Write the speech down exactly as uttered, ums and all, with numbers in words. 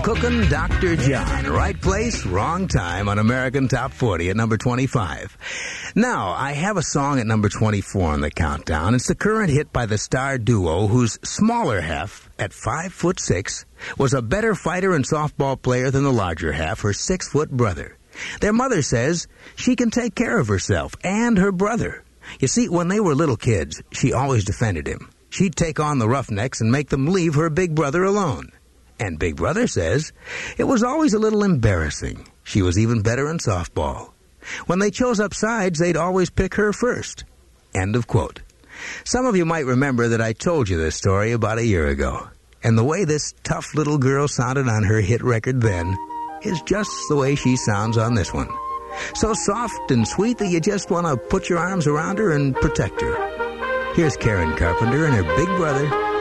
Cookin' Doctor John. Right place, wrong time on American Top forty at number twenty-five. Now, I have a song at number twenty-four on the countdown. It's the current hit by the star duo whose smaller half, at five foot six, was a better fighter and softball player than the larger half, her six-foot brother. Their mother says she can take care of herself and her brother. You see, when they were little kids, she always defended him. She'd take on the Roughnecks and make them leave her big brother alone. And Big Brother says it was always a little embarrassing. She was even better in softball. When they chose up sides, they'd always pick her first. End of quote. Some of you might remember that I told you this story about a year ago. And the way this tough little girl sounded on her hit record then is just the way she sounds on this one. So soft and sweet that you just want to put your arms around her and protect her. Here's Karen Carpenter and her big brother,